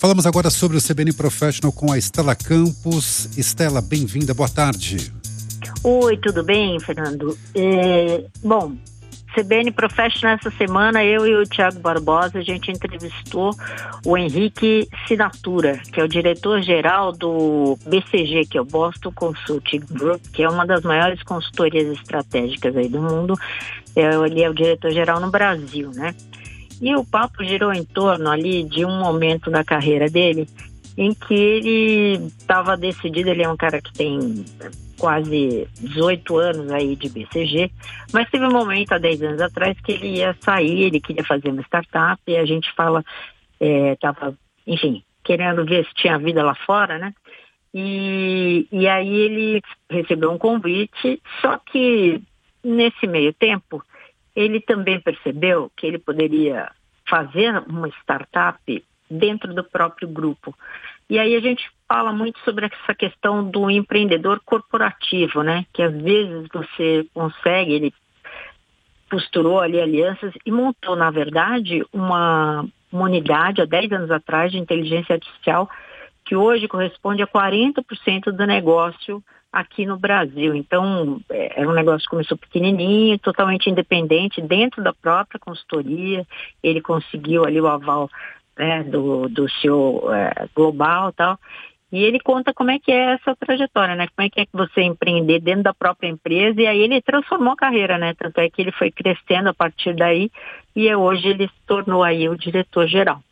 Falamos agora sobre o CBN Professional com a Estela Campos. Estela, bem-vinda, boa tarde. Oi, tudo bem, Fernando? Bom, CBN Professional essa semana, eu e o Thiago Barbosa, a gente entrevistou o Henrique Sinatura, que é o diretor-geral do BCG, que é o Boston Consulting Group, que é uma das maiores consultorias estratégicas aí do mundo. Ele é o diretor-geral no Brasil, né? E o papo girou em torno ali de um momento da carreira dele em que ele estava decidido. Ele é um cara que tem quase 18 anos aí de BCG, mas teve um momento há 10 anos atrás que ele ia sair, ele queria fazer uma startup e a gente estava, enfim, querendo ver se tinha vida lá fora, né? E aí ele recebeu um convite, só que nesse meio tempo ele também percebeu que ele poderia fazer uma startup dentro do próprio grupo. E aí a gente fala muito sobre essa questão do empreendedor corporativo, né? Que às vezes você consegue, ele costurou ali alianças e montou, na verdade, uma unidade há 10 anos atrás de inteligência artificial que hoje corresponde a 40% do negócio aqui no Brasil. Então, era um negócio que começou pequenininho, totalmente independente, dentro da própria consultoria. Ele conseguiu ali o aval, né, do CEO global e tal. E ele conta como é que é essa trajetória, né? Como é que você empreender dentro da própria empresa. E aí ele transformou a carreira, né? Tanto é que ele foi crescendo a partir daí e hoje ele se tornou aí o diretor-geral.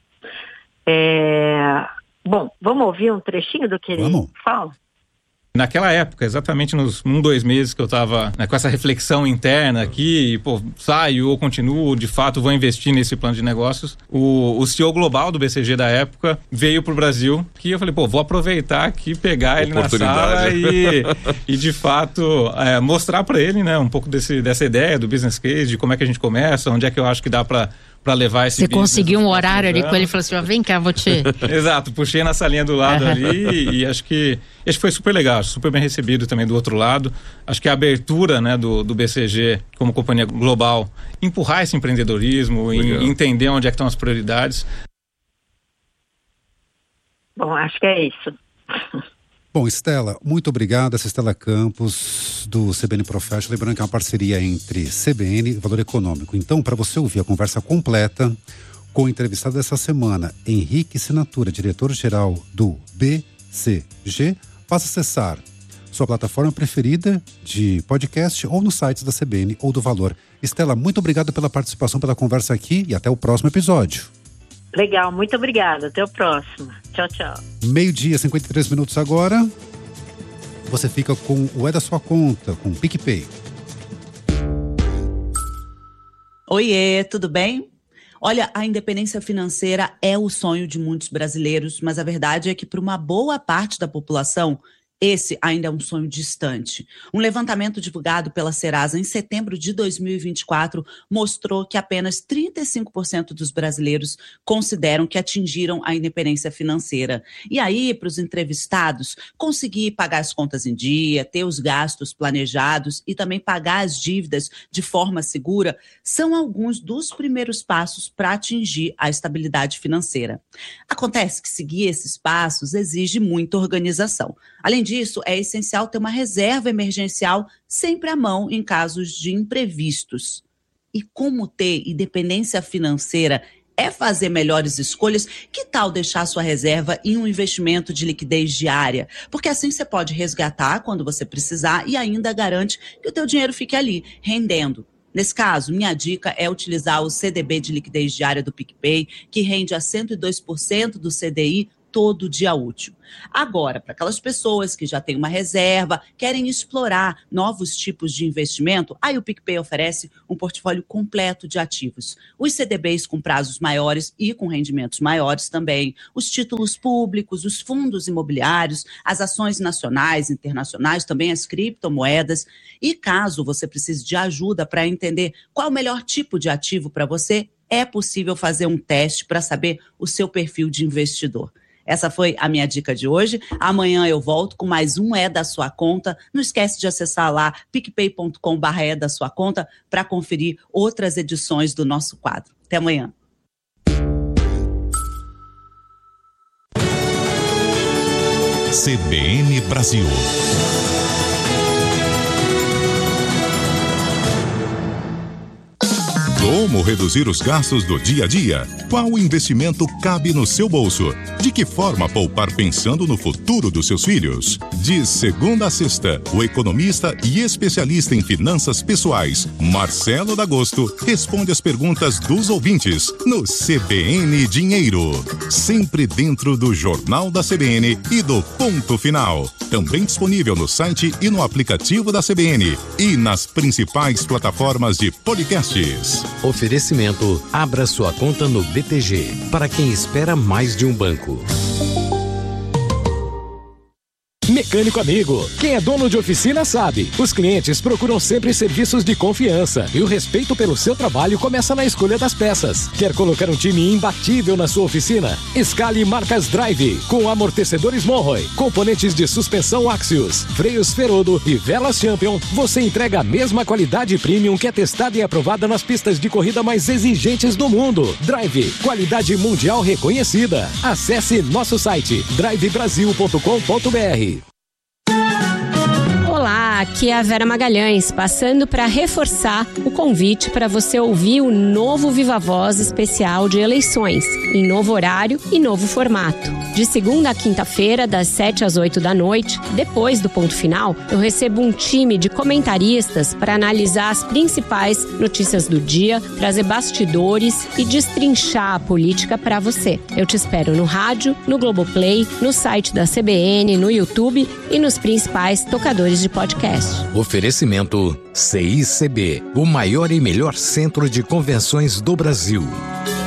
Bom, vamos ouvir um trechinho do que ele fala? Naquela época, exatamente nos 2 meses que eu estava, né, com essa reflexão interna aqui, saio ou continuo, de fato vou investir nesse plano de negócios, o CEO global do BCG da época veio pro Brasil, que eu falei, vou aproveitar aqui, pegar ele na sala e de fato mostrar para ele, né, um pouco dessa ideia do business case, de como é que a gente começa, onde é que eu acho que dá para levar esse business. Você conseguiu um horário ali com ele e falou assim, vem cá, vou te... Exato, puxei na salinha do lado ali e acho que foi super legal, super bem recebido também do outro lado. Acho que a abertura, né, do BCG como companhia global, empurrar esse empreendedorismo, entender onde é que estão as prioridades. Bom, acho que é isso. Bom, Estela, muito obrigado. Essa Estela Campos, do CBN Professional. Lembrando que é uma parceria entre CBN e Valor Econômico. Então, para você ouvir a conversa completa com o entrevistado dessa semana, Henrique Sinatura, diretor-geral do BCG, basta acessar sua plataforma preferida de podcast ou nos sites da CBN ou do Valor. Estela, muito obrigado pela participação, pela conversa aqui e até o próximo episódio. Legal, muito obrigada. Até o próximo. Tchau, tchau. 12:53 agora. Você fica com o É da Sua Conta, com o PicPay. Oiê, tudo bem? Olha, a independência financeira é o sonho de muitos brasileiros, mas a verdade é que para uma boa parte da população, esse ainda é um sonho distante. Um levantamento divulgado pela Serasa em setembro de 2024 mostrou que apenas 35% dos brasileiros consideram que atingiram a independência financeira. E aí, para os entrevistados, conseguir pagar as contas em dia, ter os gastos planejados e também pagar as dívidas de forma segura, são alguns dos primeiros passos para atingir a estabilidade financeira. Acontece que seguir esses passos exige muita organização. Além disso, é essencial ter uma reserva emergencial sempre à mão em casos de imprevistos. E como ter independência financeira é fazer melhores escolhas, que tal deixar sua reserva em um investimento de liquidez diária? Porque assim você pode resgatar quando você precisar e ainda garante que o teu dinheiro fique ali, rendendo. Nesse caso, minha dica é utilizar o CDB de liquidez diária do PicPay, que rende a 102% do CDI todo dia útil. Agora, para aquelas pessoas que já têm uma reserva, querem explorar novos tipos de investimento, aí o PicPay oferece um portfólio completo de ativos. Os CDBs com prazos maiores e com rendimentos maiores também, os títulos públicos, os fundos imobiliários, as ações nacionais, internacionais, também as criptomoedas. E caso você precise de ajuda para entender qual o melhor tipo de ativo para você, é possível fazer um teste para saber o seu perfil de investidor. Essa foi a minha dica de hoje. Amanhã eu volto com mais um É da Sua Conta. Não esquece de acessar lá picpay.com/é da sua conta para conferir outras edições do nosso quadro. Até amanhã. CBN Brasil. Como reduzir os gastos do dia a dia? Qual investimento cabe no seu bolso? De que forma poupar pensando no futuro dos seus filhos? De segunda a sexta, o economista e especialista em finanças pessoais, Marcelo D'Agosto, responde as perguntas dos ouvintes no CBN Dinheiro. Sempre dentro do Jornal da CBN e do Ponto Final. Também disponível no site e no aplicativo da CBN e nas principais plataformas de podcasts. Oferecimento: abra sua conta no BTG, para quem espera mais de um banco. Mecânico amigo, quem é dono de oficina sabe. Os clientes procuram sempre serviços de confiança e o respeito pelo seu trabalho começa na escolha das peças. Quer colocar um time imbatível na sua oficina? Escale marcas Drive, com amortecedores Monroe, componentes de suspensão Axios, freios Ferodo e velas Champion. Você entrega a mesma qualidade premium que é testada e aprovada nas pistas de corrida mais exigentes do mundo. Drive, qualidade mundial reconhecida. Acesse nosso site drivebrasil.com.br. Olá, aqui é a Vera Magalhães, passando para reforçar o convite para você ouvir o novo Viva Voz especial de eleições, em novo horário e novo formato. De segunda a quinta-feira, das 7 às 8 da noite, depois do ponto final, eu recebo um time de comentaristas para analisar as principais notícias do dia, trazer bastidores e destrinchar a política para você. Eu te espero no rádio, no Globoplay, no site da CBN, no YouTube e nos principais tocadores de podcast. Oferecimento: CICB, o maior e melhor centro de convenções do Brasil.